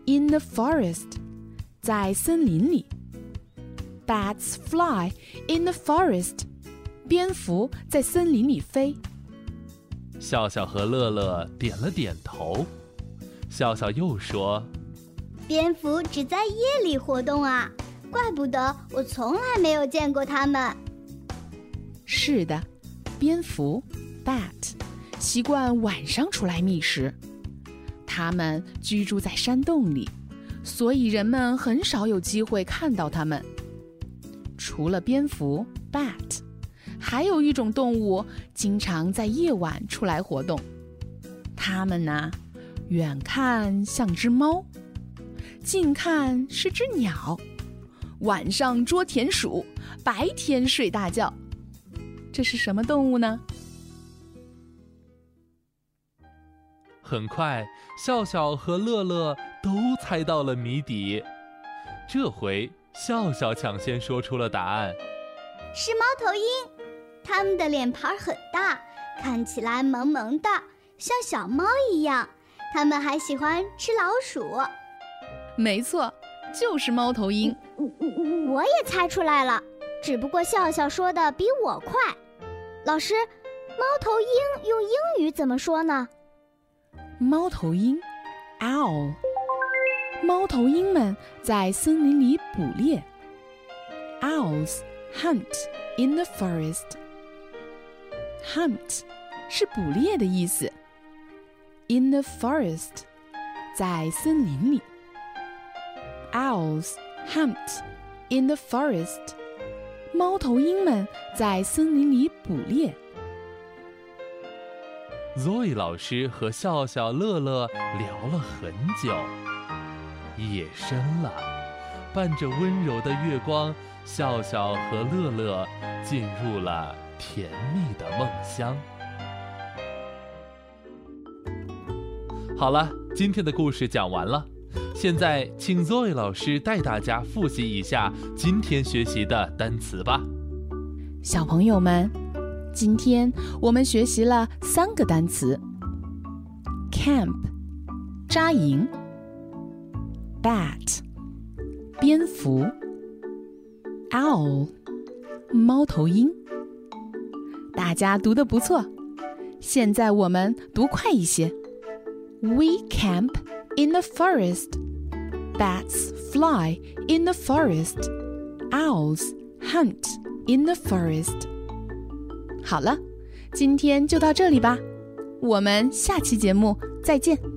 in the forest， 在森林里。Bats fly in the forest， 蝙蝠在森林里飞。 笑笑和乐乐点了点头。笑笑又说， 蝙蝠只在夜里活动啊，怪不得我从来没有见过它们。 是的，蝙蝠 bat 习惯晚上出来觅食，它们居住在山洞里，所以人们很少有机会看到它们。除了蝙蝠 bat， 还有一种动物经常在夜晚出来活动。它们呢，远看像只猫，近看是只鸟，晚上捉田鼠，白天睡大觉。这是什么动物呢？ 很快，笑笑和乐乐都猜到了谜底。这回，笑笑抢先说出了答案。 是猫头鹰，它们的脸盘很大，看起来萌萌的，像小猫一样。它们还喜欢吃老鼠。 没错，就是猫头鹰。 我也猜出来了，只不过笑笑说的比我快。老师，猫头鹰用英语怎么说呢？ 猫头鹰 owl， 猫头鹰们在森林里捕猎。 Owls hunt in the forest。 Hunt 是捕猎的意思。 In the forest 在森林里。 Owls hunt in the forest， 猫头鹰们在森林里捕猎。 Zoe 老师和笑笑、乐乐聊了很久。夜深了，伴着温柔的月光，笑笑和乐乐进入了甜蜜的梦乡。好了，今天的故事讲完了。现在请 Zoe 老师带大家复习一下今天学习的单词吧。 小朋友们，今天我们学习了3个单词。 Camp 扎营， Bat 蝙蝠， Owl 猫头鹰。大家读得不错，现在我们读快一些。 We camp in the forest. Bats fly in the forest. Owls hunt in the forest. 好了，今天就到这里吧，我们下期节目再见。